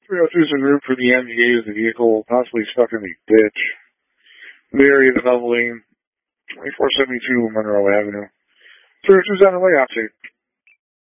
302 is a group for the MGA is the vehicle possibly stuck in the ditch. The area of the doubling, 2472 Monroe Avenue. 302 is on the way, Optic.